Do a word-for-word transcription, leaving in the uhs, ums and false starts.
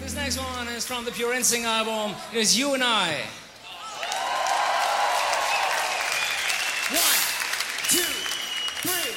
This next one is from the Pure Instinct album. It is You and I. One.